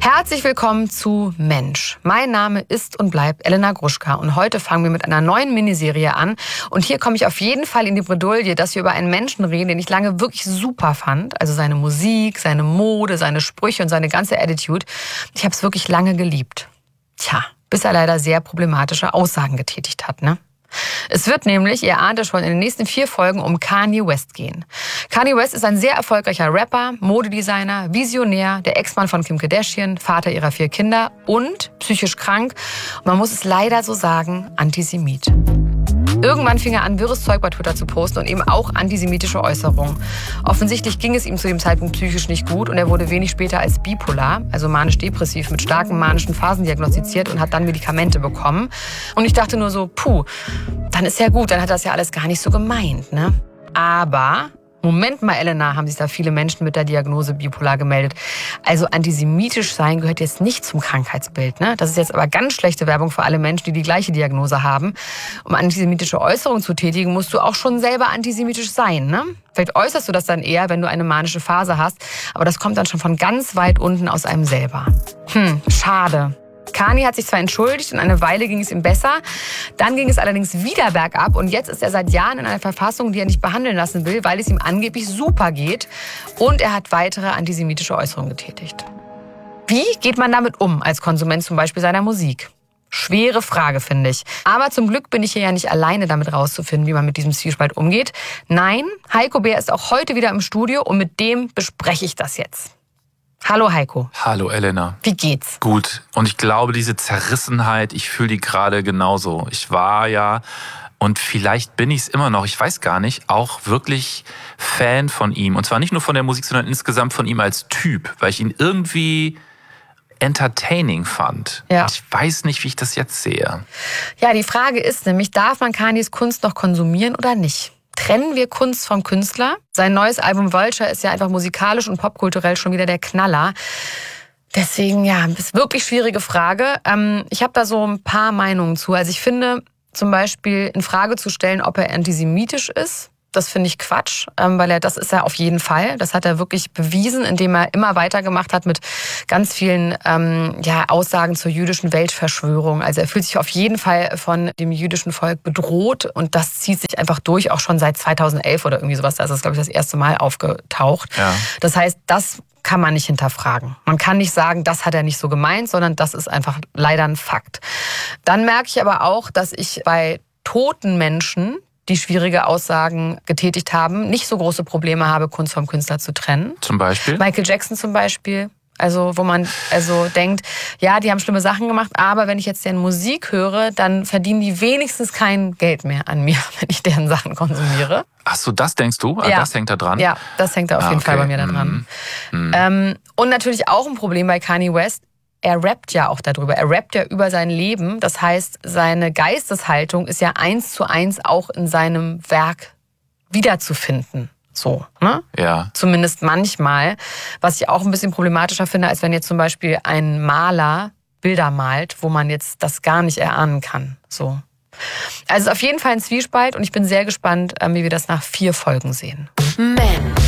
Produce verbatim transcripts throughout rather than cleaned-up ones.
Herzlich willkommen zu Mensch. Mein Name ist und bleibt Elena Gruschka und heute fangen wir mit einer neuen Miniserie an. Und hier komme ich auf jeden Fall in die Bredouille, dass wir über einen Menschen reden, den ich lange wirklich super fand. Also seine Musik, seine Mode, seine Sprüche und seine ganze Attitude. Ich habe es wirklich lange geliebt. Tja, bis er leider sehr problematische Aussagen getätigt hat, ne? Es wird nämlich, ihr ahnt es schon, in den nächsten vier Folgen um Kanye West gehen. Kanye West ist ein sehr erfolgreicher Rapper, Modedesigner, Visionär, der Ex-Mann von Kim Kardashian, Vater ihrer vier Kinder und psychisch krank. Und man muss es leider so sagen, Antisemit. Irgendwann fing er an, wirres Zeug bei Twitter zu posten und eben auch antisemitische Äußerungen. Offensichtlich ging es ihm zu dem Zeitpunkt psychisch nicht gut und er wurde wenig später als bipolar, also manisch-depressiv, mit starken manischen Phasen diagnostiziert und hat dann Medikamente bekommen. Und ich dachte nur so, puh, dann ist ja gut, dann hat das ja alles gar nicht so gemeint, ne? Aber Moment mal, Elena, haben sich da viele Menschen mit der Diagnose bipolar gemeldet. Also antisemitisch sein gehört jetzt nicht zum Krankheitsbild, ne? Das ist jetzt aber ganz schlechte Werbung für alle Menschen, die die gleiche Diagnose haben. Um antisemitische Äußerungen zu tätigen, musst du auch schon selber antisemitisch sein, ne? Vielleicht äußerst du das dann eher, wenn du eine manische Phase hast, aber das kommt dann schon von ganz weit unten aus einem selber. Hm, schade. Kanye hat sich zwar entschuldigt und eine Weile ging es ihm besser, dann ging es allerdings wieder bergab und jetzt ist er seit Jahren in einer Verfassung, die er nicht behandeln lassen will, weil es ihm angeblich super geht und er hat weitere antisemitische Äußerungen getätigt. Wie geht man damit um als Konsument zum Beispiel seiner Musik? Schwere Frage, finde ich. Aber zum Glück bin ich hier ja nicht alleine damit rauszufinden, wie man mit diesem Zwiespalt umgeht. Nein, Heiko Bär ist auch heute wieder im Studio und mit dem bespreche ich das jetzt. Hallo Heiko. Hallo Elena. Wie geht's? Gut. Und ich glaube, diese Zerrissenheit, ich fühle die gerade genauso. Ich war ja, und vielleicht bin ich es immer noch, ich weiß gar nicht, auch wirklich Fan von ihm. Und zwar nicht nur von der Musik, sondern insgesamt von ihm als Typ, weil ich ihn irgendwie entertaining fand. Ja. Ich weiß nicht, wie ich das jetzt sehe. Ja, die Frage ist nämlich, darf man Kanyes Kunst noch konsumieren oder nicht? Trennen wir Kunst vom Künstler? Sein neues Album Vulture ist ja einfach musikalisch und popkulturell schon wieder der Knaller. Deswegen, ja, ist wirklich schwierige Frage. Ähm, ich habe da so ein paar Meinungen zu. Also ich finde zum Beispiel in Frage zu stellen, ob er antisemitisch ist. Das finde ich Quatsch, weil er, das ist er auf jeden Fall. Das hat er wirklich bewiesen, indem er immer weitergemacht hat mit ganz vielen ähm, ja, Aussagen zur jüdischen Weltverschwörung. Also er fühlt sich auf jeden Fall von dem jüdischen Volk bedroht und das zieht sich einfach durch, auch schon seit zweitausendelf oder irgendwie sowas. Da ist das, glaube ich, das erste Mal aufgetaucht. Ja. Das heißt, das kann man nicht hinterfragen. Man kann nicht sagen, das hat er nicht so gemeint, sondern das ist einfach leider ein Fakt. Dann merke ich aber auch, dass ich bei toten Menschen, die schwierige Aussagen getätigt haben, nicht so große Probleme habe, Kunst vom Künstler zu trennen. Zum Beispiel? Michael Jackson zum Beispiel. Also wo man also denkt, ja, die haben schlimme Sachen gemacht, aber wenn ich jetzt deren Musik höre, dann verdienen die wenigstens kein Geld mehr an mir, wenn ich deren Sachen konsumiere. Ach so, das denkst du? Ja. Das hängt da dran? Ja, das hängt da auf ah, jeden okay. Fall bei mir da dran. Mhm. Ähm, und natürlich auch ein Problem bei Kanye West. Er rappt ja auch darüber. Er rappt ja über sein Leben. Das heißt, seine Geisteshaltung ist ja eins zu eins auch in seinem Werk wiederzufinden. So, ne? Ja. Zumindest manchmal. Was ich auch ein bisschen problematischer finde, als wenn jetzt zum Beispiel ein Maler Bilder malt, wo man jetzt das gar nicht erahnen kann. So. Also auf jeden Fall ein Zwiespalt und ich bin sehr gespannt, wie wir das nach vier Folgen sehen. Mensch.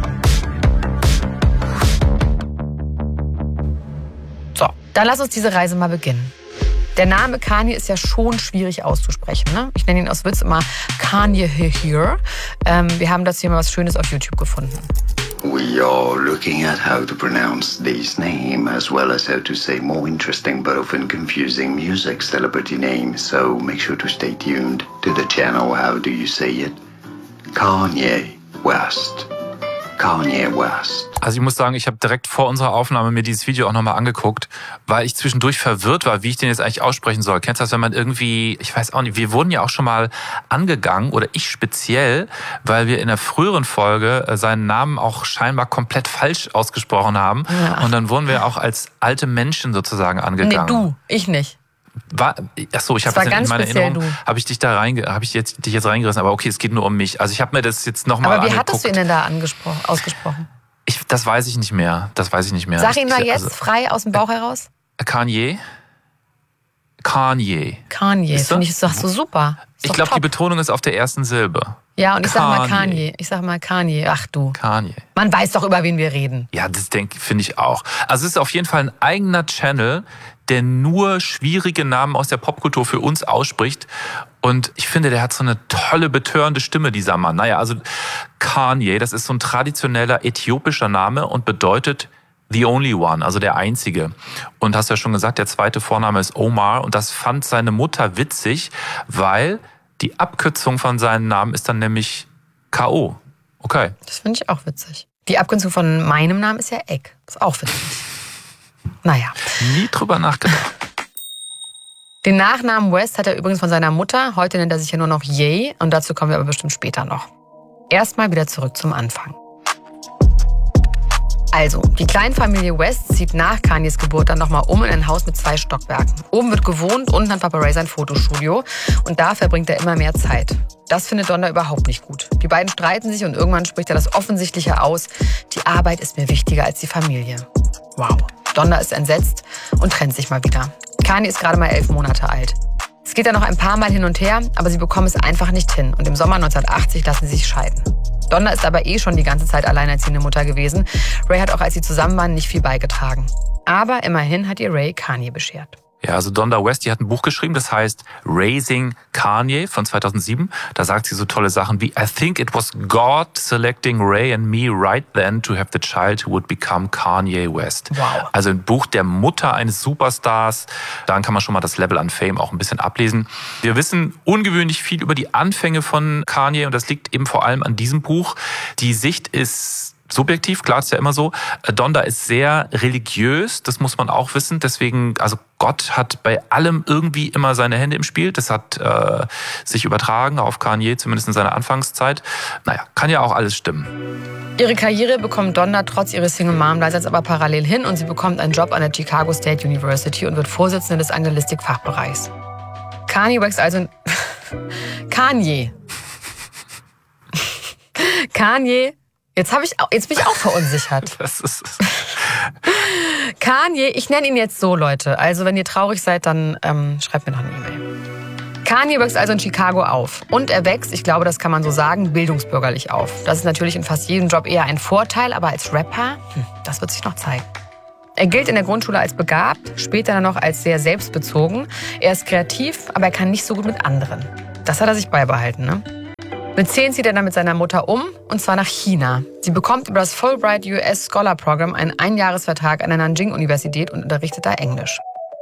So, dann lass uns diese Reise mal beginnen. Der Name Kanye ist ja schon schwierig auszusprechen, ne? Ich nenne ihn aus Witz immer Kanye here. Ähm, wir haben dazu hier mal was Schönes auf YouTube gefunden. We are looking at how to pronounce this name as well as how to say more interesting but often confusing music celebrity names. So make sure to stay tuned to the channel. How do you say it? Kanye West. Kanye West. Also ich muss sagen, ich habe direkt vor unserer Aufnahme mir dieses Video auch nochmal angeguckt, weil ich zwischendurch verwirrt war, wie ich den jetzt eigentlich aussprechen soll. Kennst du das, wenn man irgendwie, ich weiß auch nicht, wir wurden ja auch schon mal angegangen, oder ich speziell, weil wir in der früheren Folge seinen Namen auch scheinbar komplett falsch ausgesprochen haben. Ja. Und dann wurden wir auch als alte Menschen sozusagen angegangen. Nee, du, ich nicht. War, ach so, ich habe jetzt in meiner Erinnerung, habe ich dich da rein, habe ich jetzt, dich jetzt reingerissen, aber okay, es geht nur um mich. Also ich habe mir das jetzt nochmal angeguckt. Aber wie hattest du ihn denn da angesprochen, ausgesprochen? Ich, das weiß ich nicht mehr. Das weiß ich nicht mehr. Sag ihn mal ich, jetzt also, frei aus dem Bauch heraus. Kanye. Kanye. Kanye, finde ich, das sagst du super. Ich glaube, die Betonung ist auf der ersten Silbe. Ja, und ich sag mal Kanye. Ich sag mal Kanye. Ach du. Kanye. Man weiß doch, über wen wir reden. Ja, das denke finde ich auch. Also es ist auf jeden Fall ein eigener Channel, der nur schwierige Namen aus der Popkultur für uns ausspricht. Und ich finde, der hat so eine tolle, betörende Stimme, dieser Mann. Naja, also Kanye, das ist so ein traditioneller äthiopischer Name und bedeutet The Only One, also der Einzige. Und hast ja schon gesagt, der zweite Vorname ist Omar. Und das fand seine Mutter witzig, weil die Abkürzung von seinem Namen ist dann nämlich K O. Okay. Das finde ich auch witzig. Die Abkürzung von meinem Namen ist ja Egg. Das ist auch witzig. Naja. Nie drüber nachgedacht. Den Nachnamen West hat er übrigens von seiner Mutter. Heute nennt er sich ja nur noch Ye. Und dazu kommen wir aber bestimmt später noch. Erstmal wieder zurück zum Anfang. Also, die Kleinfamilie West zieht nach Kanyes Geburt dann nochmal um in ein Haus mit zwei Stockwerken. Oben wird gewohnt, unten hat Papa Ray sein Fotostudio. Und da verbringt er immer mehr Zeit. Das findet Donda überhaupt nicht gut. Die beiden streiten sich und irgendwann spricht er das Offensichtliche aus. Die Arbeit ist mir wichtiger als die Familie. Wow. Donda ist entsetzt und trennt sich mal wieder. Kanye ist gerade mal elf Monate alt. Es geht dann noch ein paar Mal hin und her, aber sie bekommen es einfach nicht hin. Und im Sommer neunzehnhundertachtzig lassen sie sich scheiden. Donda ist aber eh schon die ganze Zeit alleinerziehende Mutter gewesen. Ray hat auch, als sie zusammen waren, nicht viel beigetragen. Aber immerhin hat ihr Ray Kanye beschert. Ja, also Donda West, die hat ein Buch geschrieben, das heißt Raising Kanye von zweitausendsieben. Da sagt sie so tolle Sachen wie I think it was God selecting Ray and me right then to have the child who would become Kanye West. Wow. Also ein Buch der Mutter eines Superstars. Daran kann man schon mal das Level an Fame auch ein bisschen ablesen. Wir wissen ungewöhnlich viel über die Anfänge von Kanye und das liegt eben vor allem an diesem Buch. Die Sicht ist subjektiv, klar, ist ja immer so. Donda ist sehr religiös, das muss man auch wissen. Deswegen, also Gott hat bei allem irgendwie immer seine Hände im Spiel. Das hat äh, sich übertragen auf Kanye, zumindest in seiner Anfangszeit. Naja, kann ja auch alles stimmen. Ihre Karriere bekommt Donda trotz ihres Single-Mom-Daseins aber parallel hin und sie bekommt einen Job an der Chicago State University und wird Vorsitzende des Anglistik-Fachbereichs. Kanye wächst also... Kanye. Kanye... Jetzt, hab ich, jetzt bin ich auch verunsichert. Das ist Kanye, ich nenne ihn jetzt so, Leute. Also wenn ihr traurig seid, dann ähm, schreibt mir noch eine E-Mail. Kanye wächst also in Chicago auf. Und er wächst, ich glaube, das kann man so sagen, bildungsbürgerlich auf. Das ist natürlich in fast jedem Job eher ein Vorteil, aber als Rapper, hm, das wird sich noch zeigen. Er gilt in der Grundschule als begabt, später dann noch als sehr selbstbezogen. Er ist kreativ, aber er kann nicht so gut mit anderen. Das hat er sich beibehalten, ne? Mit zehn zieht er dann mit seiner Mutter um, und zwar nach China. Sie bekommt über das Fulbright U S Scholar Program einen Einjahresvertrag an der Nanjing-Universität und unterrichtet da Englisch.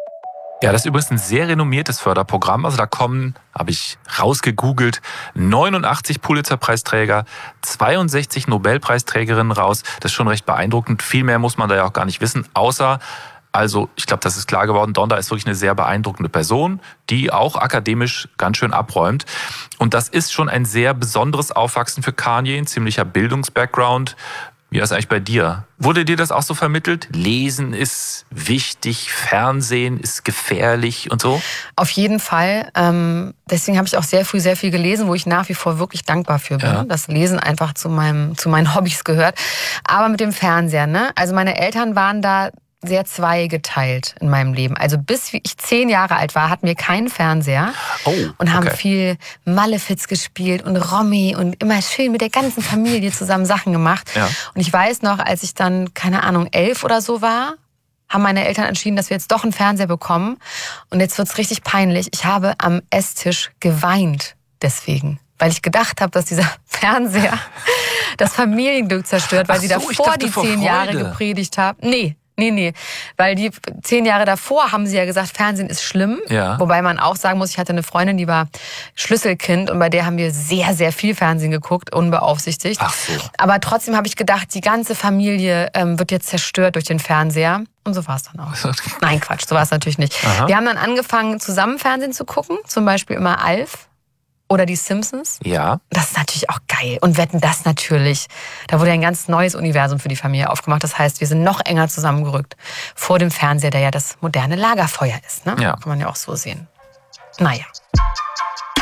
Ja, das ist übrigens ein sehr renommiertes Förderprogramm. Also da kommen, habe ich rausgegoogelt, neunundachtzig Pulitzer-Preisträger, zweiundsechzig Nobelpreisträgerinnen raus. Das ist schon recht beeindruckend. Viel mehr muss man da ja auch gar nicht wissen, außer... Also ich glaube, das ist klar geworden, Donda ist wirklich eine sehr beeindruckende Person, die auch akademisch ganz schön abräumt. Und das ist schon ein sehr besonderes Aufwachsen für Kanye, ein ziemlicher Bildungsbackground. Wie ist das eigentlich bei dir? Wurde dir das auch so vermittelt? Lesen ist wichtig, Fernsehen ist gefährlich und so? Auf jeden Fall. Ähm, deswegen habe ich auch sehr früh sehr viel gelesen, wo ich nach wie vor wirklich dankbar für bin. Ja. Dass Lesen einfach zu meinem, zu meinen Hobbys gehört. Aber mit dem Fernseher, ne? Also meine Eltern waren da sehr zweigeteilt in meinem Leben. Also bis ich zehn Jahre alt war, hatten wir keinen Fernseher oh, und haben okay. viel Malefiz gespielt und Romy und immer schön mit der ganzen Familie zusammen Sachen gemacht. Ja. Und ich weiß noch, als ich dann, keine Ahnung, elf oder so war, haben meine Eltern entschieden, dass wir jetzt doch einen Fernseher bekommen. Und jetzt wird's richtig peinlich. Ich habe am Esstisch geweint deswegen. Weil ich gedacht habe, dass dieser Fernseher das Familienglück zerstört, weil Ach sie so, davor ich dachte, die vor zehn Jahre Freude. gepredigt haben. Nee. Nee, nee, weil die zehn Jahre davor haben sie ja gesagt, Fernsehen ist schlimm. Ja. Wobei man auch sagen muss, ich hatte eine Freundin, die war Schlüsselkind und bei der haben wir sehr, sehr viel Fernsehen geguckt, unbeaufsichtigt. Ach so. Aber trotzdem habe ich gedacht, die ganze Familie ähm, wird jetzt zerstört durch den Fernseher. Und so war es dann auch. Nein, Quatsch, so war es natürlich nicht. Aha. Wir haben dann angefangen, zusammen Fernsehen zu gucken, zum Beispiel immer Alf. Oder die Simpsons. Ja. Das ist natürlich auch geil. Und Wetten, das natürlich. Da wurde ein ganz neues Universum für die Familie aufgemacht. Das heißt, wir sind noch enger zusammengerückt vor dem Fernseher, der ja das moderne Lagerfeuer ist. Ne? Ja. Kann man ja auch so sehen. Naja.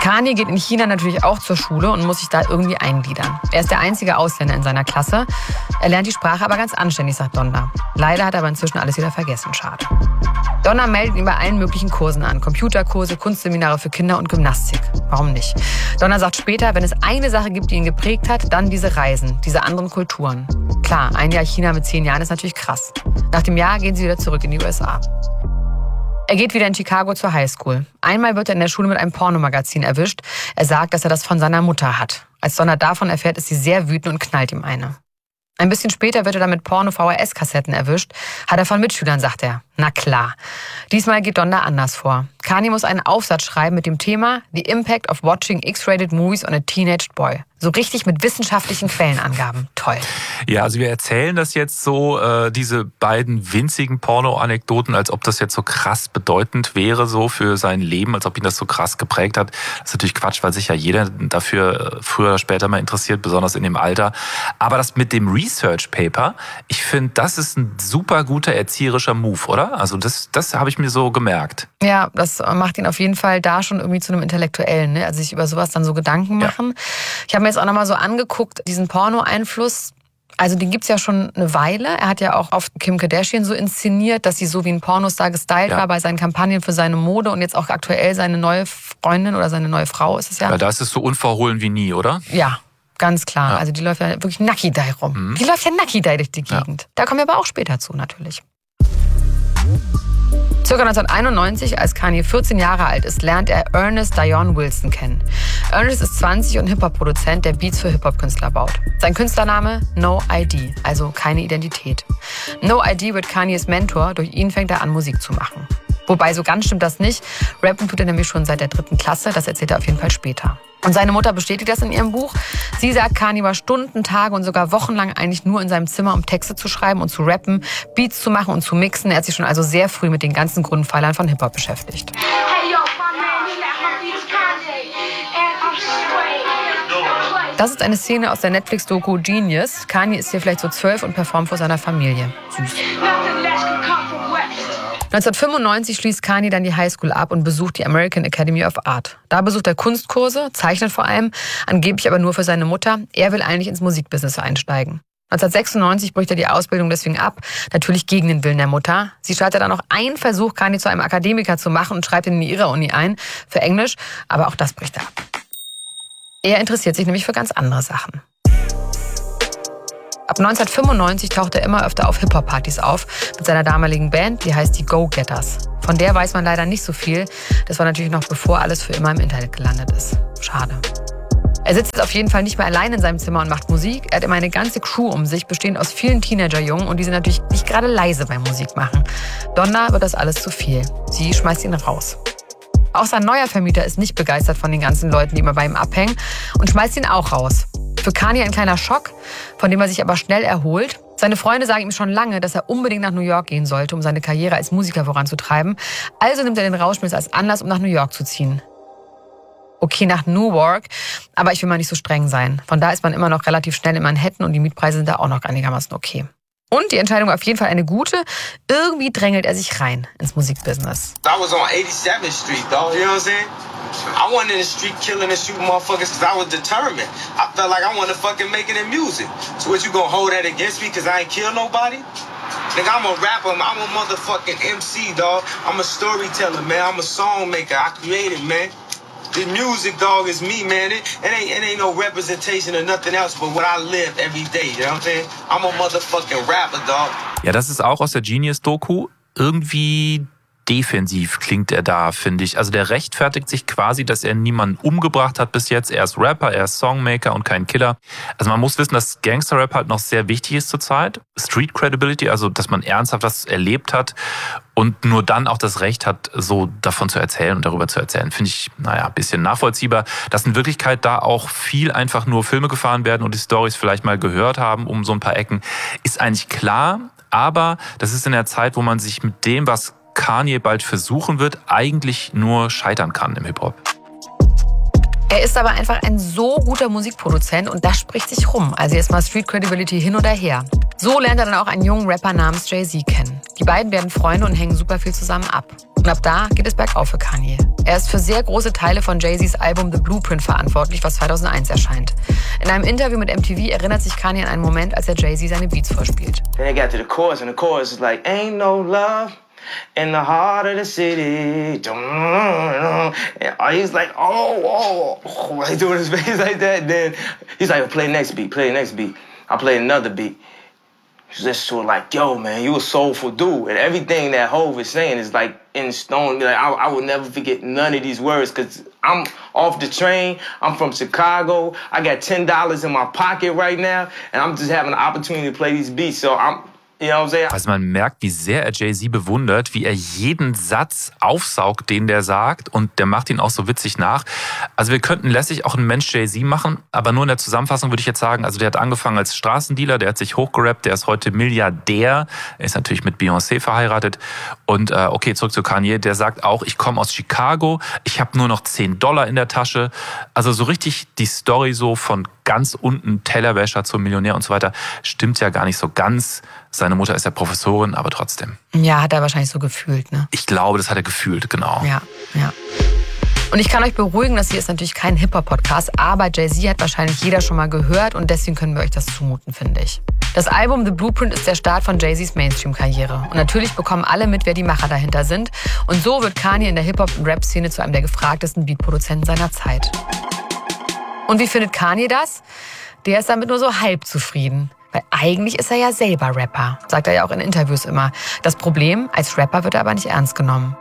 Kanye geht in China natürlich auch zur Schule und muss sich da irgendwie eingliedern. Er ist der einzige Ausländer in seiner Klasse. Er lernt die Sprache aber ganz anständig, sagt Donda. Leider hat er aber inzwischen alles wieder vergessen, schade. Donda meldet ihn bei allen möglichen Kursen an. Computerkurse, Kunstseminare für Kinder und Gymnastik. Warum nicht? Donda sagt später, wenn es eine Sache gibt, die ihn geprägt hat, dann diese Reisen, diese anderen Kulturen. Klar, ein Jahr China mit zehn Jahren ist natürlich krass. Nach dem Jahr gehen sie wieder zurück in die U S A. Er geht wieder in Chicago zur Highschool. Einmal wird er in der Schule mit einem Pornomagazin erwischt. Er sagt, dass er das von seiner Mutter hat. Als Donda davon erfährt, ist sie sehr wütend und knallt ihm eine. Ein bisschen später wird er dann mit Porno-V H S-Kassetten erwischt. Hat er von Mitschülern, sagt er. Na klar. Diesmal geht Donda anders vor. Kanye muss einen Aufsatz schreiben mit dem Thema The Impact of Watching X-Rated Movies on a Teenaged Boy. So richtig mit wissenschaftlichen Quellenangaben. Toll. Ja, also wir erzählen das jetzt so, äh, diese beiden winzigen Porno-Anekdoten, als ob das jetzt so krass bedeutend wäre so für sein Leben, als ob ihn das so krass geprägt hat. Das ist natürlich Quatsch, weil sich ja jeder dafür früher oder später mal interessiert, besonders in dem Alter. Aber das mit dem Research Paper, ich finde, das ist ein super guter erzieherischer Move, oder? Also das, das habe ich mir so gemerkt. Ja, das macht ihn auf jeden Fall da schon irgendwie zu einem Intellektuellen, ne? Also sich über sowas dann so Gedanken machen. Ja. Ich habe mir jetzt auch nochmal so angeguckt, diesen Porno-Einfluss. Also den gibt's ja schon eine Weile. Er hat ja auch auf Kim Kardashian so inszeniert, dass sie so wie ein Pornostar gestylt ja. war bei seinen Kampagnen für seine Mode und jetzt auch aktuell seine neue Freundin oder seine neue Frau ist es ja. Weil da ist es so unverhohlen wie nie, oder? Ja. Ganz klar. Ja. Also die läuft ja wirklich Nacki-Dai rum. Mhm. Die läuft ja Nacki-Dai durch die Gegend. Ja. Da kommen wir aber auch später zu, natürlich. Circa neunzehnhunderteinundneunzig, als Kanye vierzehn Jahre alt ist, lernt er Ernest Dion Wilson kennen. Ernest ist zwanzig und Hip-Hop-Produzent, der Beats für Hip-Hop-Künstler baut. Sein Künstlername No I D, also keine Identität. No I D wird Kanyes Mentor, durch ihn fängt er an, Musik zu machen. Wobei, so ganz stimmt das nicht. Rappen tut er nämlich schon seit der dritten Klasse, das erzählt er auf jeden Fall später. Und seine Mutter bestätigt das in ihrem Buch. Sie sagt, Kanye war Stunden, Tage und sogar wochenlang eigentlich nur in seinem Zimmer, um Texte zu schreiben und zu rappen, Beats zu machen und zu mixen. Er hat sich schon also sehr früh mit den ganzen Grundpfeilern von Hip-Hop beschäftigt. Das ist eine Szene aus der Netflix-Doku Genius. Kanye ist hier vielleicht so zwölf und performt vor seiner Familie. Süß. neunzehnhundertfünfundneunzig schließt Kanye dann die Highschool ab und besucht die American Academy of Art. Da besucht er Kunstkurse, zeichnet vor allem, angeblich aber nur für seine Mutter. Er will eigentlich ins Musikbusiness einsteigen. neunzehnhundertsechsundneunzig bricht er die Ausbildung deswegen ab, natürlich gegen den Willen der Mutter. Sie startet dann noch einen Versuch, Kanye zu einem Akademiker zu machen und schreibt ihn in ihrer Uni ein, für Englisch, aber auch das bricht er ab. Er interessiert sich nämlich für ganz andere Sachen. Ab neunzehnhundertfünfundneunzig taucht er immer öfter auf Hip-Hop-Partys auf mit seiner damaligen Band, die heißt die Go-Getters. Von der weiß man leider nicht so viel. Das war natürlich noch bevor alles für immer im Internet gelandet ist. Schade. Er sitzt jetzt auf jeden Fall nicht mehr allein in seinem Zimmer und macht Musik. Er hat immer eine ganze Crew um sich, bestehend aus vielen Teenager-Jungen und die sind natürlich nicht gerade leise beim Musikmachen. Donda wird das alles zu viel. Sie schmeißt ihn raus. Auch sein neuer Vermieter ist nicht begeistert von den ganzen Leuten, die immer bei ihm abhängen und schmeißt ihn auch raus. Für Kanye ein kleiner Schock, von dem er sich aber schnell erholt. Seine Freunde sagen ihm schon lange, dass er unbedingt nach New York gehen sollte, um seine Karriere als Musiker voranzutreiben. Also nimmt er den Rauschmiss als Anlass, um nach New York zu ziehen. Okay, nach Newark, aber ich will mal nicht so streng sein. Von da ist man immer noch relativ schnell in Manhattan und die Mietpreise sind da auch noch einigermaßen okay. Und die Entscheidung war auf jeden Fall eine gute. Irgendwie drängelt er sich rein ins Musikbusiness. I was on eighty-seventh Street, dog. You know what I'm saying? I wasn't in the street killing and shooting motherfuckers because I was determined. I felt like I wanted to fucking make it in music. So what, you gonna hold that against me because I ain't kill nobody? Nigga, I'm a rapper. I'm a motherfucking M C, dog. I'm a storyteller, man. I'm a song maker. I created, man. The music, dog, is me, man. It, it ain't it ain't no representation or nothing else but what I live every day, you know what I'm saying? I'm a motherfucking rapper, dog. Ja, das ist auch aus der Genius-Doku. Irgendwie defensiv klingt er da, finde ich. Also der rechtfertigt sich quasi, dass er niemanden umgebracht hat bis jetzt. Er ist Rapper, er ist Songmaker und kein Killer. Also man muss wissen, dass Gangster-Rap halt noch sehr wichtig ist zurzeit. Street Credibility, also dass man ernsthaft was erlebt hat und nur dann auch das Recht hat, so davon zu erzählen und darüber zu erzählen. Finde ich, naja, ein bisschen nachvollziehbar. Dass in Wirklichkeit da auch viel einfach nur Filme gefahren werden und die Storys vielleicht mal gehört haben um so ein paar Ecken, ist eigentlich klar. Aber das ist in der Zeit, wo man sich mit dem, was Kanye bald versuchen wird, eigentlich nur scheitern kann im Hip-Hop. Er ist aber einfach ein so guter Musikproduzent und das spricht sich rum. Also jetzt mal Street Credibility hin oder her. So lernt er dann auch einen jungen Rapper namens Jay-Z kennen. Die beiden werden Freunde und hängen super viel zusammen ab. Und ab da geht es bergauf für Kanye. Er ist für sehr große Teile von Jay-Z's Album The Blueprint verantwortlich, was zweitausendeins erscheint. In einem Interview mit M T V erinnert sich Kanye an einen Moment, als er Jay-Z seine Beats vorspielt. Then they got to the chorus, and the chorus is like, ain't no love in the heart of the city. And he's like, oh, oh, like doing his face like that. And then he's like, play the next beat, play the next beat. I played another beat. Just sort of like, yo, man, you a soulful dude. And everything that Hov is saying is like in stone. Like, I, I will never forget none of these words because I'm off the train. I'm from Chicago. I got ten dollars in my pocket right now. And I'm just having the opportunity to play these beats. So I'm... You know what I'm saying? Also man merkt, wie sehr er Jay-Z bewundert, wie er jeden Satz aufsaugt, den der sagt, und der macht ihn auch so witzig nach. Also wir könnten lässig auch einen Mensch Jay-Z machen, aber nur in der Zusammenfassung würde ich jetzt sagen, also der hat angefangen als Straßendealer, der hat sich hochgerappt, der ist heute Milliardär, er ist natürlich mit Beyoncé verheiratet und äh, okay, zurück zu Kanye, der sagt auch, ich komme aus Chicago, ich habe nur noch zehn Dollar in der Tasche, also so richtig die Story so von ganz unten Tellerwäscher zum Millionär und so weiter, stimmt ja gar nicht so ganz. Seine Mutter ist ja Professorin, aber trotzdem. Ja, hat er wahrscheinlich so gefühlt, ne? Ich glaube, das hat er gefühlt, genau. Ja, ja. Und ich kann euch beruhigen, das hier ist natürlich kein Hip-Hop-Podcast, aber Jay-Z hat wahrscheinlich jeder schon mal gehört und deswegen können wir euch das zumuten, finde ich. Das Album The Blueprint ist der Start von Jay-Z's Mainstream-Karriere. Und natürlich bekommen alle mit, wer die Macher dahinter sind. Und so wird Kanye in der Hip-Hop- und Rap-Szene zu einem der gefragtesten Beatproduzenten seiner Zeit. Und wie findet Kanye das? Der ist damit nur so halb zufrieden. Weil eigentlich ist er ja selber Rapper, sagt er ja auch in Interviews immer. Das Problem, als Rapper wird er aber nicht ernst genommen.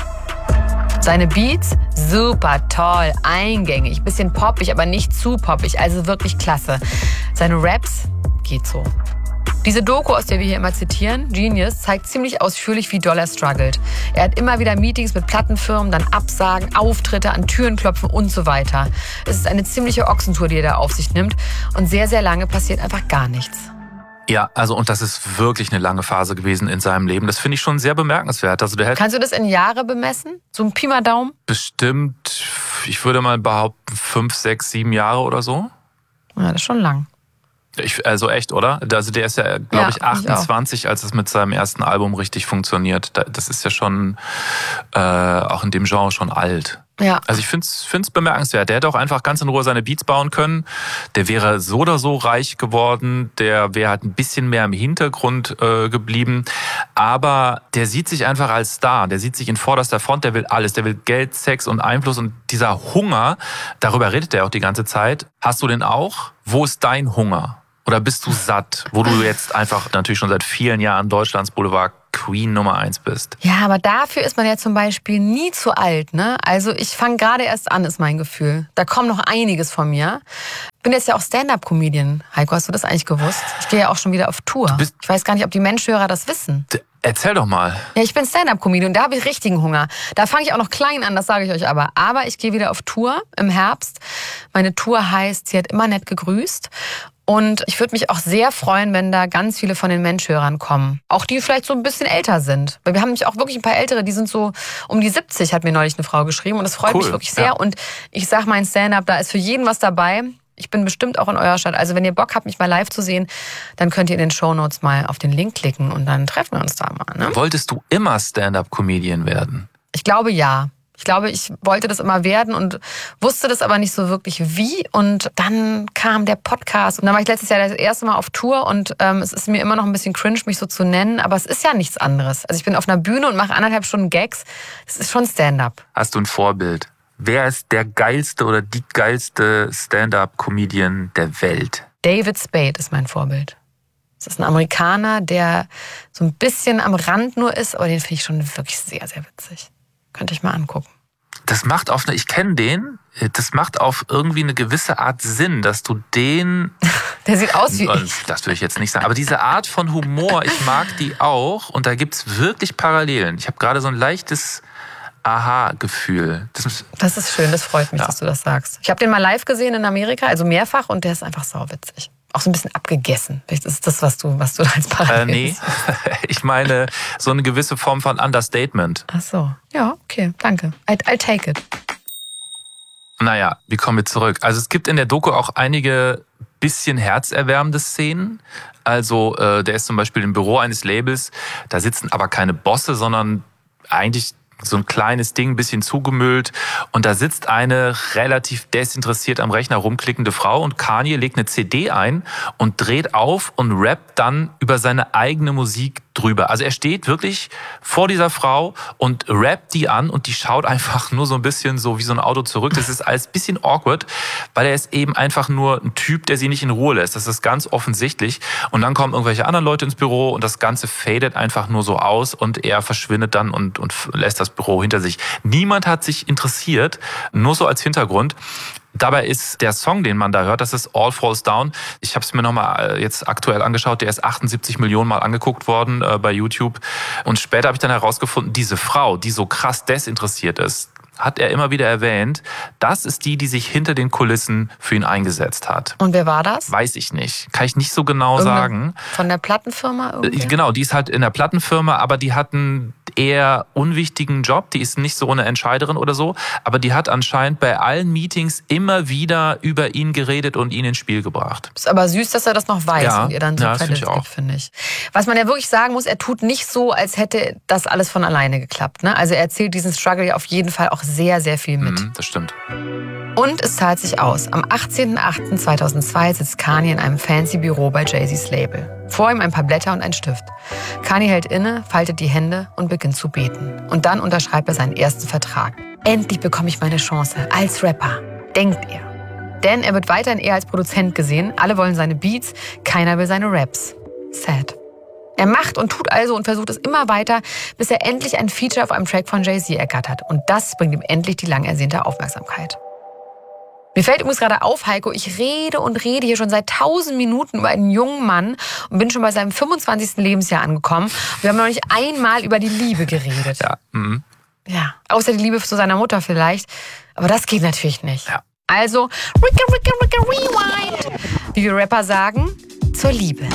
Seine Beats, super toll, eingängig, bisschen poppig, aber nicht zu poppig, also wirklich klasse. Seine Raps, geht so. Diese Doku, aus der wir hier immer zitieren, Genius, zeigt ziemlich ausführlich, wie doll er struggelt. Er hat immer wieder Meetings mit Plattenfirmen, dann Absagen, Auftritte, an Türen klopfen und so weiter. Es ist eine ziemliche Ochsentour, die er da auf sich nimmt. Und sehr, sehr lange passiert einfach gar nichts. Ja, also und das ist wirklich eine lange Phase gewesen in seinem Leben. Das finde ich schon sehr bemerkenswert. Also der Kannst du das in Jahre bemessen? So ein Pi mal Daumen? Bestimmt, ich würde mal behaupten, fünf, sechs, sieben Jahre oder so. Ja, das ist schon lang. Ich, also echt, oder? Also der ist ja, glaube Ja, ich, achtundzwanzig, ich als es mit seinem ersten Album richtig funktioniert. Das ist ja schon äh, auch in dem Genre schon alt. Ja. Also ich finde es bemerkenswert. Der hätte auch einfach ganz in Ruhe seine Beats bauen können. Der wäre so oder so reich geworden. Der wäre halt ein bisschen mehr im Hintergrund äh, geblieben. Aber der sieht sich einfach als Star. Der sieht sich in vorderster Front. Der will alles. Der will Geld, Sex und Einfluss. Und dieser Hunger, darüber redet er auch die ganze Zeit. Hast du den auch? Wo ist dein Hunger? Oder bist du satt, wo du jetzt einfach natürlich schon seit vielen Jahren Deutschlands Boulevard Queen Nummer eins bist? Ja, aber dafür ist man ja zum Beispiel nie zu alt, ne? Also ich fange gerade erst an, ist mein Gefühl. Da kommt noch einiges von mir. Ich bin jetzt ja auch Stand-Up-Comedian. Heiko, hast du das eigentlich gewusst? Ich gehe ja auch schon wieder auf Tour. Ich weiß gar nicht, ob die Menschhörer das wissen. D- Erzähl doch mal. Ja, ich bin Stand-Up-Comedian und da habe ich richtigen Hunger. Da fange ich auch noch klein an, das sage ich euch aber. Aber ich gehe wieder auf Tour im Herbst. Meine Tour heißt, sie hat immer nett gegrüßt. Und ich würde mich auch sehr freuen, wenn da ganz viele von den Menschhörern kommen. Auch die vielleicht so ein bisschen älter sind. Weil wir haben nämlich auch wirklich ein paar Ältere, die sind so um die siebzig, hat mir neulich eine Frau geschrieben. Und das freut Cool. mich wirklich sehr. Ja. Und ich sage mein Stand-Up, da ist für jeden was dabei. Ich bin bestimmt auch in eurer Stadt. Also wenn ihr Bock habt, mich mal live zu sehen, dann könnt ihr in den Shownotes mal auf den Link klicken und dann treffen wir uns da mal. Ne? Wolltest du immer Stand-Up-Comedian werden? Ich glaube, ja. Ich glaube, ich wollte das immer werden und wusste das aber nicht so wirklich wie. Und dann kam der Podcast. Und dann war ich letztes Jahr das erste Mal auf Tour und ähm, es ist mir immer noch ein bisschen cringe, mich so zu nennen. Aber es ist ja nichts anderes. Also ich bin auf einer Bühne und mache anderthalb Stunden Gags. Das ist schon Stand-up. Hast du ein Vorbild? Wer ist der geilste oder die geilste Stand-Up-Comedian der Welt? David Spade ist mein Vorbild. Das ist ein Amerikaner, der so ein bisschen am Rand nur ist, aber den finde ich schon wirklich sehr, sehr witzig. Könnte ich mal angucken. Das macht auf eine, ich kenne den, das macht auf irgendwie eine gewisse Art Sinn, dass du den... Der sieht aus wie ich. Das will ich jetzt nicht sagen. Aber diese Art von Humor, ich mag die auch und da gibt's wirklich Parallelen. Ich habe gerade so ein leichtes Aha-Gefühl. Das ist, das ist schön, das freut mich, ja, dass du das sagst. Ich habe den mal live gesehen in Amerika, also mehrfach, und der ist einfach sauwitzig. Auch so ein bisschen abgegessen. Vielleicht ist das, was du, was du da als Parallel äh, nee, ich meine so eine gewisse Form von Understatement. Ach so, ja, okay, danke. I'll, I'll take it. Naja, wie kommen wir zurück? Also es gibt in der Doku auch einige bisschen herzerwärmende Szenen. Also äh, der ist zum Beispiel im Büro eines Labels, da sitzen aber keine Bosse, sondern eigentlich so ein kleines Ding, ein bisschen zugemüllt. Und da sitzt eine relativ desinteressiert am Rechner rumklickende Frau und Kanye legt eine C D ein und dreht auf und rappt dann über seine eigene Musik drüber. Also er steht wirklich vor dieser Frau und rappt die an und die schaut einfach nur so ein bisschen so wie so ein Auto zurück. Das ist alles ein bisschen awkward, weil er ist eben einfach nur ein Typ, der sie nicht in Ruhe lässt. Das ist ganz offensichtlich. Und dann kommen irgendwelche anderen Leute ins Büro und das Ganze fadet einfach nur so aus und er verschwindet dann und, und lässt das Büro hinter sich. Niemand hat sich interessiert, nur so als Hintergrund. Dabei ist der Song, den man da hört, das ist All Falls Down. Ich habe es mir nochmal jetzt aktuell angeschaut. Der ist achtundsiebzig Millionen Mal angeguckt worden äh, bei YouTube. Und später habe ich dann herausgefunden, diese Frau, die so krass desinteressiert ist, hat er immer wieder erwähnt, das ist die, die sich hinter den Kulissen für ihn eingesetzt hat. Und wer war das? Weiß ich nicht. Kann ich nicht so genau Irgende sagen. Von der Plattenfirma irgendwie? Genau, die ist halt in der Plattenfirma, aber die hat einen eher unwichtigen Job. Die ist nicht so eine Entscheiderin oder so, aber die hat anscheinend bei allen Meetings immer wieder über ihn geredet und ihn ins Spiel gebracht. Ist aber süß, dass er das noch weiß Ja, und ihr dann so ja, das Credits find ich auch. gibt, finde ich. Was man ja wirklich sagen muss, er tut nicht so, als hätte das alles von alleine geklappt. Ne? Also er erzählt diesen Struggle ja auf jeden Fall auch sehr, sehr viel mit. Mhm, das stimmt. Und es zahlt sich aus. Am achtzehnten achten zweitausendzwei sitzt Kanye in einem fancy Büro bei Jay-Z's Label. Vor ihm ein paar Blätter und ein Stift. Kanye hält inne, faltet die Hände und beginnt zu beten. Und dann unterschreibt er seinen ersten Vertrag. Endlich bekomme ich meine Chance als Rapper, denkt er. Denn er wird weiterhin eher als Produzent gesehen. Alle wollen seine Beats, keiner will seine Raps. Sad. Er macht und tut also und versucht es immer weiter, bis er endlich ein Feature auf einem Track von Jay-Z ergattert. Und das bringt ihm endlich die lang ersehnte Aufmerksamkeit. Mir fällt übrigens gerade auf, Heiko, ich rede und rede hier schon seit tausend Minuten über einen jungen Mann und bin schon bei seinem fünfundzwanzigsten Lebensjahr angekommen. Wir haben noch nicht einmal über die Liebe geredet. Ja, mhm. Ja, außer die Liebe zu seiner Mutter vielleicht. Aber das geht natürlich nicht. Ja. Also, Ricka, Ricka, Ricka, Rewind. Wie wir Rapper sagen, zur Liebe.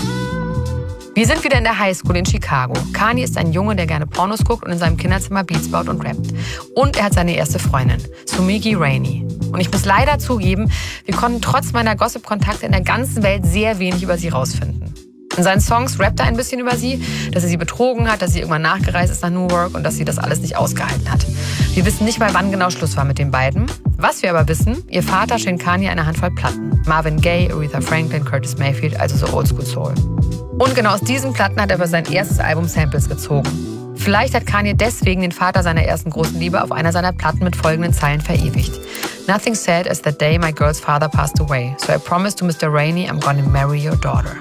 Wir sind wieder in der Highschool in Chicago. Kanye ist ein Junge, der gerne Pornos guckt und in seinem Kinderzimmer Beats baut und rappt. Und er hat seine erste Freundin, Sumiki Rainey. Und ich muss leider zugeben, wir konnten trotz meiner Gossip-Kontakte in der ganzen Welt sehr wenig über sie rausfinden. In seinen Songs rappt er ein bisschen über sie, dass er sie betrogen hat, dass sie irgendwann nachgereist ist nach Newark und dass sie das alles nicht ausgehalten hat. Wir wissen nicht mal, wann genau Schluss war mit den beiden. Was wir aber wissen, ihr Vater schenkt Kanye eine Handvoll Platten. Marvin Gaye, Aretha Franklin, Curtis Mayfield, also so Oldschool Soul. Und genau aus diesen Platten hat er für sein erstes Album Samples gezogen. Vielleicht hat Kanye deswegen den Vater seiner ersten großen Liebe auf einer seiner Platten mit folgenden Zeilen verewigt. Nothing sad as the day my girl's father passed away. So I promised to Mister Rainey I'm gonna marry your daughter.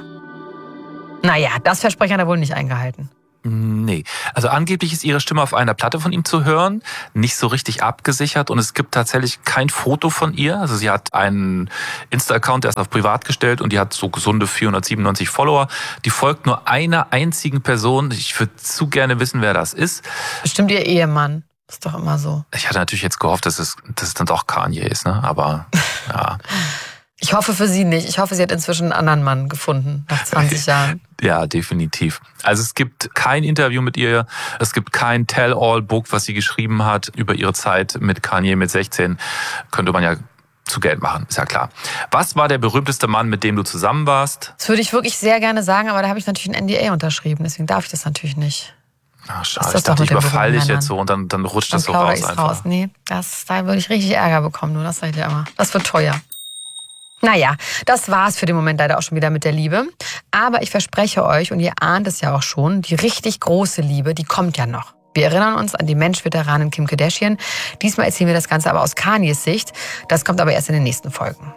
Naja, das Versprechen hat er wohl nicht eingehalten. Nee, also angeblich ist ihre Stimme auf einer Platte von ihm zu hören, nicht so richtig abgesichert und es gibt tatsächlich kein Foto von ihr. Also sie hat einen Insta-Account, der ist auf privat gestellt und die hat so gesunde vierhundertsiebenundneunzig Follower. Die folgt nur einer einzigen Person. Ich würde zu gerne wissen, wer das ist. Bestimmt ihr Ehemann. Ist doch immer so. Ich hatte natürlich jetzt gehofft, dass es, dass es dann doch Kanye ist, ne? Aber ja. Ich hoffe für sie nicht. Ich hoffe, sie hat inzwischen einen anderen Mann gefunden, nach zwanzig Jahren. Ja, definitiv. Also es gibt kein Interview mit ihr, es gibt kein Tell-all-Book, was sie geschrieben hat über ihre Zeit mit Kanye mit sechzehn. Könnte man ja zu Geld machen, ist ja klar. Was war der berühmteste Mann, mit dem du zusammen warst? Das würde ich wirklich sehr gerne sagen, aber da habe ich natürlich ein N D A unterschrieben, deswegen darf ich das natürlich nicht. Ach, schade, ich dachte, ich überfalle dich jetzt so und dann, dann rutscht dann das so raus ich's einfach. Raus. Nee, das, da würde ich richtig Ärger bekommen, nur das sag ich dir immer. Das wird teuer. Naja, das war's für den Moment leider auch schon wieder mit der Liebe. Aber ich verspreche euch, und ihr ahnt es ja auch schon, die richtig große Liebe, die kommt ja noch. Wir erinnern uns an die Mensch-Veteranin Kim Kardashian. Diesmal erzählen wir das Ganze aber aus Kanyes Sicht. Das kommt aber erst in den nächsten Folgen.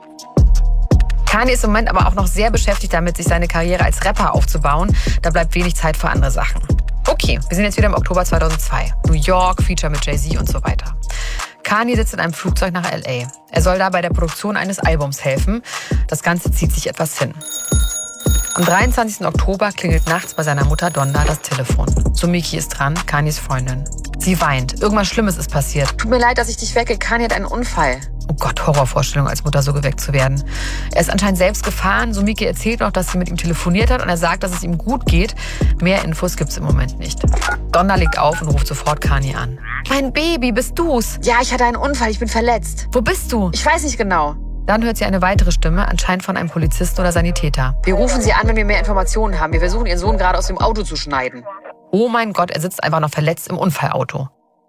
Kanye ist im Moment aber auch noch sehr beschäftigt damit, sich seine Karriere als Rapper aufzubauen. Da bleibt wenig Zeit für andere Sachen. Okay, wir sind jetzt wieder im Oktober zweitausendzwei. New York, Feature mit Jay-Z und so weiter. Kanye sitzt in einem Flugzeug nach L A. Er soll da bei der Produktion eines Albums helfen. Das Ganze zieht sich etwas hin. Am dreiundzwanzigsten Oktober klingelt nachts bei seiner Mutter Donda das Telefon. Sumiki ist dran, Kanyes Freundin. Sie weint. Irgendwas Schlimmes ist passiert. Tut mir leid, dass ich dich wecke. Kanye hat einen Unfall. Oh Gott, Horrorvorstellung, als Mutter so geweckt zu werden. Er ist anscheinend selbst gefahren. Sumiki erzählt noch, dass sie mit ihm telefoniert hat und er sagt, dass es ihm gut geht. Mehr Infos gibt's im Moment nicht. Donda legt auf und ruft sofort Kanye an. Mein Baby, bist du's? Ja, ich hatte einen Unfall, ich bin verletzt. Wo bist du? Ich weiß nicht genau. Dann hört sie eine weitere Stimme, anscheinend von einem Polizisten oder Sanitäter. Wir rufen Sie an, wenn wir mehr Informationen haben. Wir versuchen, Ihren Sohn gerade aus dem Auto zu schneiden. Oh mein Gott, er sitzt einfach noch verletzt im Unfallauto.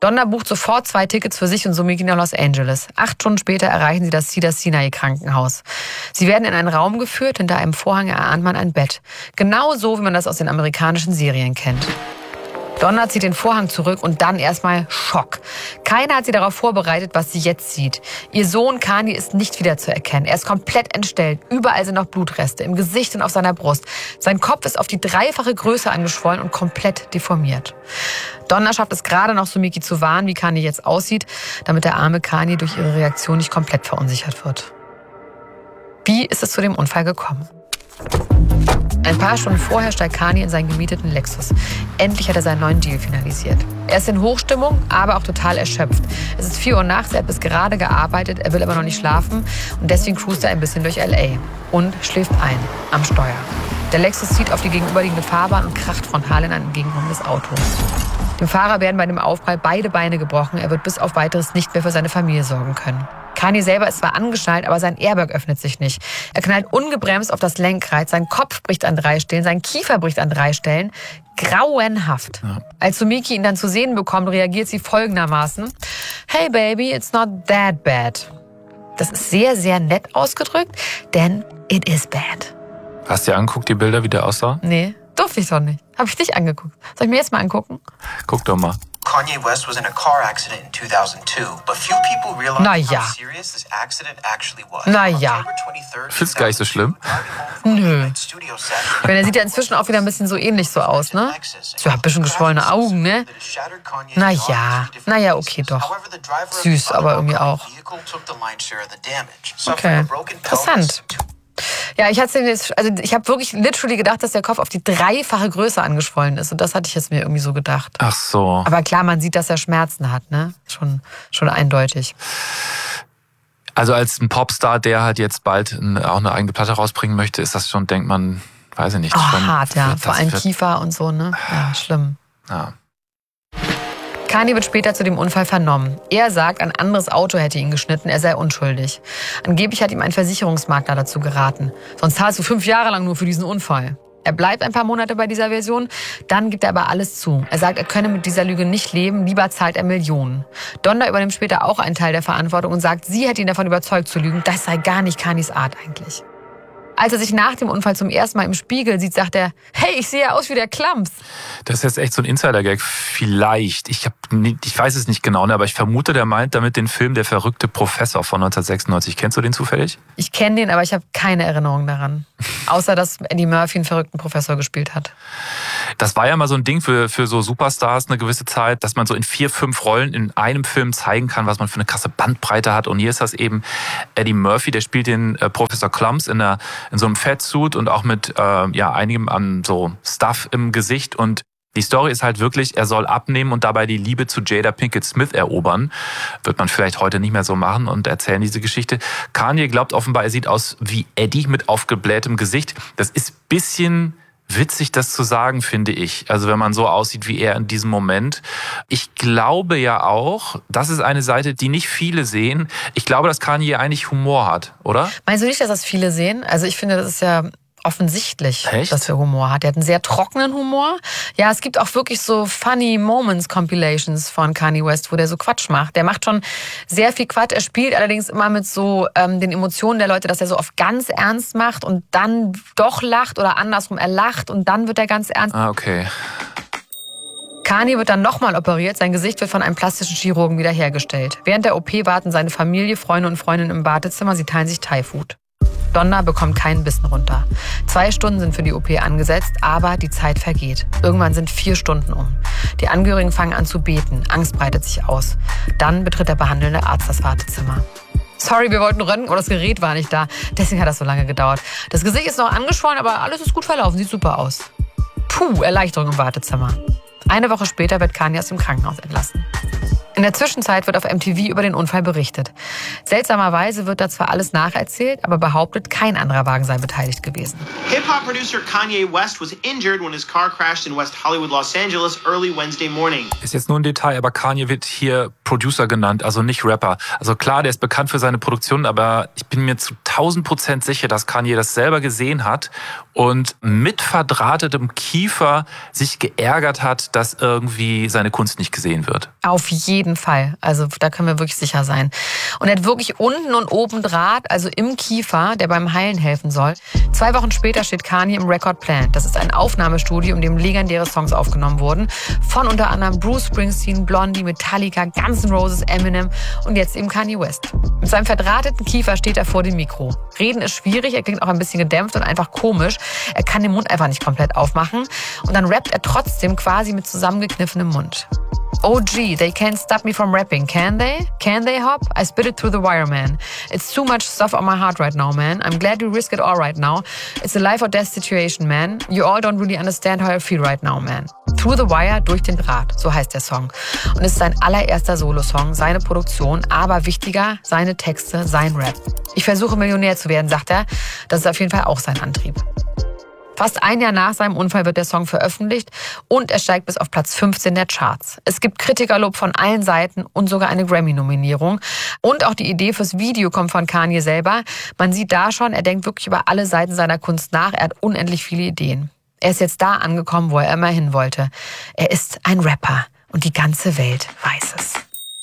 Donna bucht sofort zwei Tickets für sich und Sumiki nach Los Angeles. Acht Stunden später erreichen sie das Cedars-Sinai-Krankenhaus. Sie werden in einen Raum geführt, hinter einem Vorhang erahnt man ein Bett. Genau so, wie man das aus den amerikanischen Serien kennt. Donna zieht den Vorhang zurück und dann erstmal Schock. Keiner hat sie darauf vorbereitet, was sie jetzt sieht. Ihr Sohn Kanye ist nicht wiederzuerkennen. Er ist komplett entstellt. Überall sind noch Blutreste, im Gesicht und auf seiner Brust. Sein Kopf ist auf die dreifache Größe angeschwollen und komplett deformiert. Donna schafft es gerade noch, Sumiki zu warnen, wie Kanye jetzt aussieht, damit der arme Kanye durch ihre Reaktion nicht komplett verunsichert wird. Wie ist es zu dem Unfall gekommen? Ein paar Stunden vorher steigt Kanye in seinen gemieteten Lexus. Endlich hat er seinen neuen Deal finalisiert. Er ist in Hochstimmung, aber auch total erschöpft. Es ist vier Uhr nachts, er hat bis gerade gearbeitet, er will aber noch nicht schlafen und deswegen cruist er ein bisschen durch L A und schläft ein am Steuer. Der Lexus zieht auf die gegenüberliegende Fahrbahn und kracht frontal in ein entgegenkommendes Auto. Dem Fahrer werden bei dem Aufprall beide Beine gebrochen. Er wird bis auf Weiteres nicht mehr für seine Familie sorgen können. Kanye selber ist zwar angeschnallt, aber sein Airbag öffnet sich nicht. Er knallt ungebremst auf das Lenkrad, sein Kopf bricht an drei Stellen, sein Kiefer bricht an drei Stellen. Grauenhaft. Ja. Als Sumiki ihn dann zu sehen bekommt, reagiert sie folgendermaßen: Hey baby, it's not that bad. Das ist sehr, sehr nett ausgedrückt, denn it is bad. Hast du dir angeguckt, die Bilder, wie der aussah? Nee, durfte ich doch nicht. Hab ich nicht angeguckt. Soll ich mir jetzt mal angucken? Guck doch mal. Kanye West was in a car accident in two thousand two, but few people realized naja. how serious this accident actually was. Naja. Findest du gar nicht so schlimm? Nö. Weil er sieht ja inzwischen auch wieder ein bisschen so ähnlich so aus, ne? So ein bisschen geschwollene Augen, ne? Naja. Naja, okay, doch. Süß, aber irgendwie auch. Okay. Interessant. Ja, ich hatte jetzt, also ich habe wirklich literally gedacht, dass der Kopf auf die dreifache Größe angeschwollen ist. Und das hatte ich jetzt mir irgendwie so gedacht. Ach so. Aber klar, man sieht, dass er Schmerzen hat, ne? Schon, schon eindeutig. Also als ein Popstar, der halt jetzt bald auch eine eigene Platte rausbringen möchte, ist das schon, denkt man, weiß ich nicht. Oh, schon, hart, ja. Vor allem Kiefer und so, ne? Ja, schlimm. Ja. Kanye wird später zu dem Unfall vernommen. Er sagt, ein anderes Auto hätte ihn geschnitten, er sei unschuldig. Angeblich hat ihm ein Versicherungsmakler dazu geraten. Sonst zahlst du fünf Jahre lang nur für diesen Unfall. Er bleibt ein paar Monate bei dieser Version, dann gibt er aber alles zu. Er sagt, er könne mit dieser Lüge nicht leben, lieber zahlt er Millionen. Donna übernimmt später auch einen Teil der Verantwortung und sagt, sie hätte ihn davon überzeugt zu lügen. Das sei gar nicht Kanyes Art eigentlich. Als er sich nach dem Unfall zum ersten Mal im Spiegel sieht, sagt er, hey, ich sehe ja aus wie der Klams. Das ist jetzt echt so ein Insider-Gag. Vielleicht, ich, hab, ich weiß es nicht genau, aber ich vermute, der meint damit den Film Der verrückte Professor von neunzehnhundertsechsundneunzig. Kennst du den zufällig? Ich kenne den, aber ich habe keine Erinnerung daran. Außer, dass Eddie Murphy einen verrückten Professor gespielt hat. Das war ja mal so ein Ding für, für so Superstars eine gewisse Zeit, dass man so in vier, fünf Rollen in einem Film zeigen kann, was man für eine krasse Bandbreite hat. Und hier ist das eben Eddie Murphy, der spielt den äh, Professor Klums in, einer, in so einem Fatsuit und auch mit äh, ja, einigem an so Stuff im Gesicht. Und die Story ist halt wirklich, er soll abnehmen und dabei die Liebe zu Jada Pinkett Smith erobern. Wird man vielleicht heute nicht mehr so machen und erzählen diese Geschichte. Kanye glaubt offenbar, er sieht aus wie Eddie mit aufgeblähtem Gesicht. Das ist ein bisschen witzig, das zu sagen, finde ich. Also wenn man so aussieht wie er in diesem Moment. Ich glaube ja auch, das ist eine Seite, die nicht viele sehen. Ich glaube, dass Kanye eigentlich Humor hat, oder? Meinst du nicht, dass das viele sehen? Also ich finde, das ist ja offensichtlich, Echt? dass er Humor hat. Er hat einen sehr trockenen Humor. Ja, es gibt auch wirklich so Funny Moments Compilations von Kanye West, wo der so Quatsch macht. Der macht schon sehr viel Quatsch. Er spielt allerdings immer mit so ähm, den Emotionen der Leute, dass er so oft ganz ernst macht und dann doch lacht oder andersrum, er lacht und dann wird er ganz ernst. Ah, okay. Kanye wird dann nochmal operiert, sein Gesicht wird von einem plastischen Chirurgen wiederhergestellt. Während der O P warten seine Familie, Freunde und Freundinnen im Badezimmer, sie teilen sich Thai-Food. Donna bekommt keinen Bissen runter. Zwei Stunden sind für die O P angesetzt, aber die Zeit vergeht. Irgendwann sind vier Stunden um. Die Angehörigen fangen an zu beten. Angst breitet sich aus. Dann betritt der behandelnde Arzt das Wartezimmer. Sorry, wir wollten röntgen, aber das Gerät war nicht da. Deswegen hat das so lange gedauert. Das Gesicht ist noch angeschwollen, aber alles ist gut verlaufen. Sieht super aus. Puh, Erleichterung im Wartezimmer. Eine Woche später wird Kanye aus dem Krankenhaus entlassen. In der Zwischenzeit wird auf M T V über den Unfall berichtet. Seltsamerweise wird da zwar alles nacherzählt, aber behauptet, kein anderer Wagen sei beteiligt gewesen. Hip-Hop-Producer Kanye West was injured when his car crashed in West Hollywood, Los Angeles early Wednesday morning. Ist jetzt nur ein Detail, aber Kanye wird hier Producer genannt, also nicht Rapper. Also klar, der ist bekannt für seine Produktionen, aber ich bin mir zu tausend Prozent sicher, dass Kanye das selber gesehen hat und mit verdrahtetem Kiefer sich geärgert hat, dass irgendwie seine Kunst nicht gesehen wird. Auf jeden Fall. Also da können wir wirklich sicher sein. Und er hat wirklich unten und oben Draht, also im Kiefer, der beim Heilen helfen soll. Zwei Wochen später steht Kanye im Record Plant. Das ist ein Aufnahmestudio, in dem legendäre Songs aufgenommen wurden. Von unter anderem Bruce Springsteen, Blondie, Metallica, Guns N' Roses, Eminem und jetzt eben Kanye West. Mit seinem verdrahteten Kiefer steht er vor dem Mikro. Reden ist schwierig, er klingt auch ein bisschen gedämpft und einfach komisch. Er kann den Mund einfach nicht komplett aufmachen. Und dann rappt er trotzdem quasi mit zusammengekniffenem Mund. O G, they can't stop me from rapping, can they? Can they, Hop? I spit it through the wire, man. It's too much stuff on my heart right now, man. I'm glad you risk it all right now. It's a life or death situation, man. You all don't really understand how I feel right now, man. Through the Wire, durch den Draht, so heißt der Song. Und es ist sein allererster Solosong, seine Produktion, aber wichtiger, seine Texte, sein Rap. Ich versuche Millionär zu werden, sagt er. Das ist auf jeden Fall auch sein Antrieb. Fast ein Jahr nach seinem Unfall wird der Song veröffentlicht und er steigt bis auf Platz fünfzehn der Charts. Es gibt Kritikerlob von allen Seiten und sogar eine Grammy-Nominierung. Und auch die Idee fürs Video kommt von Kanye selber. Man sieht da schon, er denkt wirklich über alle Seiten seiner Kunst nach. Er hat unendlich viele Ideen. Er ist jetzt da angekommen, wo er immer hin wollte. Er ist ein Rapper und die ganze Welt weiß es.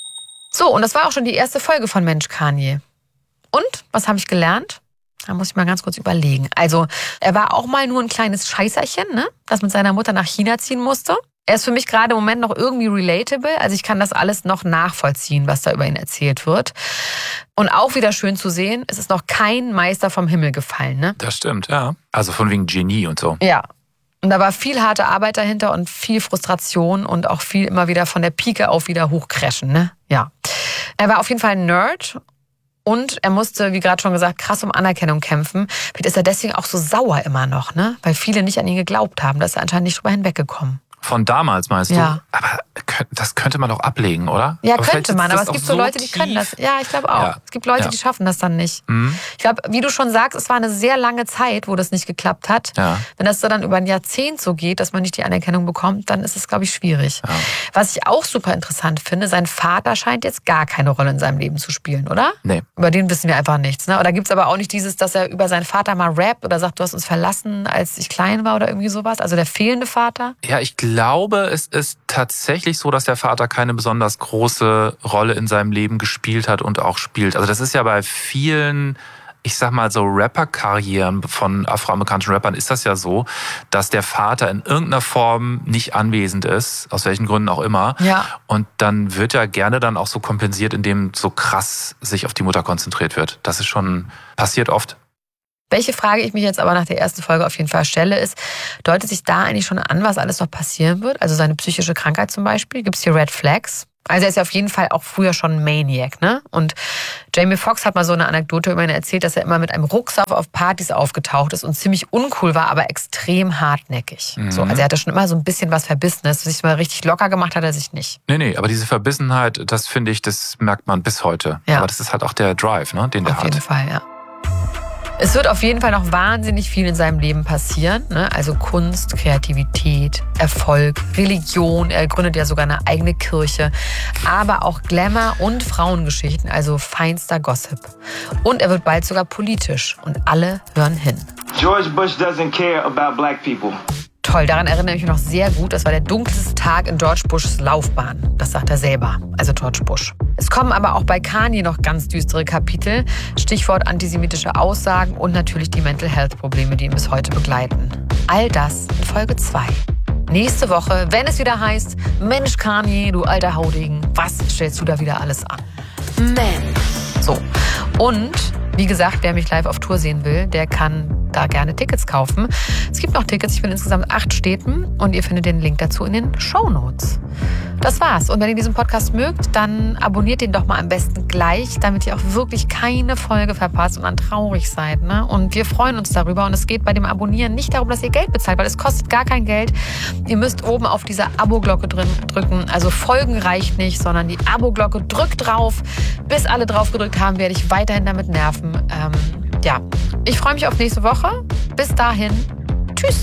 So, und das war auch schon die erste Folge von Mensch Kanye. Und, was habe ich gelernt? Da muss ich mal ganz kurz überlegen. Also, er war auch mal nur ein kleines Scheißerchen, ne, das mit seiner Mutter nach China ziehen musste. Er ist für mich gerade im Moment noch irgendwie relatable. Also ich kann das alles noch nachvollziehen, was da über ihn erzählt wird. Und auch wieder schön zu sehen, es ist noch kein Meister vom Himmel gefallen, ne? Das stimmt, ja. Also von wegen Genie und so. Ja. Und da war viel harte Arbeit dahinter und viel Frustration und auch viel immer wieder von der Pike auf wieder hochcrashen, ne? Ja. Er war auf jeden Fall ein Nerd. Und er musste, wie gerade schon gesagt, krass um Anerkennung kämpfen. Vielleicht ist er deswegen auch so sauer immer noch, ne? Weil viele nicht an ihn geglaubt haben. Da ist er anscheinend nicht drüber hinweggekommen. Von damals meinst du? Ja. Aber das könnte man doch ablegen, oder? Ja, aber könnte man, aber es gibt so Leute, die tief. können das. Ja, ich glaube auch. Ja. Es gibt Leute, ja. die schaffen das dann nicht. Mhm. Ich glaube, wie du schon sagst, es war eine sehr lange Zeit, wo das nicht geklappt hat. Ja. Wenn das so dann über ein Jahrzehnt so geht, dass man nicht die Anerkennung bekommt, dann ist es, glaube ich, schwierig. Ja. Was ich auch super interessant finde, sein Vater scheint jetzt gar keine Rolle in seinem Leben zu spielen, oder? Nee. Über den wissen wir einfach nichts. Ne? Oder gibt es aber auch nicht dieses, dass er über seinen Vater mal rappt oder sagt, du hast uns verlassen, als ich klein war oder irgendwie sowas? Also der fehlende Vater? Ja, ich glaube, es ist tatsächlich so, dass der Vater keine besonders große Rolle in seinem Leben gespielt hat und auch spielt. Also das ist ja bei vielen, ich sag mal so Rapper-Karrieren von afroamerikanischen Rappern ist das ja so, dass der Vater in irgendeiner Form nicht anwesend ist, aus welchen Gründen auch immer. Ja. Und dann wird er gerne dann auch so kompensiert, indem so krass sich auf die Mutter konzentriert wird. Das ist schon passiert oft. Welche Frage ich mich jetzt aber nach der ersten Folge auf jeden Fall stelle, ist, deutet sich da eigentlich schon an, was alles noch passieren wird? Also seine psychische Krankheit zum Beispiel? Gibt es hier Red Flags? Also er ist ja auf jeden Fall auch früher schon ein Maniac, ne? Und Jamie Foxx hat mal so eine Anekdote über ihn erzählt, dass er immer mit einem Rucksack auf Partys aufgetaucht ist und ziemlich uncool war, aber extrem hartnäckig. Mhm. So, also er hatte schon immer so ein bisschen was Verbissenes. Sich mal richtig locker gemacht hat er sich nicht. Nee, nee, aber diese Verbissenheit, das finde ich, das merkt man bis heute. Ja. Aber das ist halt auch der Drive, ne, den der hat. Auf jeden Fall, ja. Es wird auf jeden Fall noch wahnsinnig viel in seinem Leben passieren. Ne? Also Kunst, Kreativität, Erfolg, Religion. Er gründet ja sogar eine eigene Kirche. Aber auch Glamour und Frauengeschichten, also feinster Gossip. Und er wird bald sogar politisch. Und alle hören hin. George Bush doesn't care about black people. Toll, daran erinnere ich mich noch sehr gut. Das war der dunkelste Tag in George Bushs Laufbahn. Das sagt er selber, also George Bush. Es kommen aber auch bei Kanye noch ganz düstere Kapitel. Stichwort antisemitische Aussagen und natürlich die Mental Health Probleme, die ihn bis heute begleiten. All das in Folge zwei. Nächste Woche, wenn es wieder heißt, Mensch Kanye, du alter Haudegen, was stellst du da wieder alles an? Mensch. So, und wie gesagt, wer mich live auf Tour sehen will, der kann da gerne Tickets kaufen. Es gibt noch Tickets, ich bin in insgesamt acht Städten und ihr findet den Link dazu in den Shownotes. Das war's. Und wenn ihr diesen Podcast mögt, dann abonniert den doch mal am besten gleich, damit ihr auch wirklich keine Folge verpasst und dann traurig seid. Ne? Und wir freuen uns darüber. Und es geht bei dem Abonnieren nicht darum, dass ihr Geld bezahlt, weil es kostet gar kein Geld. Ihr müsst oben auf diese Abo-Glocke drin drücken. Also Folgen reicht nicht, sondern die Abo-Glocke. Drückt drauf. Bis alle drauf gedrückt haben, werde ich weiterhin damit nerven. Ähm, ja, ich freue mich auf nächste Woche. Bis dahin.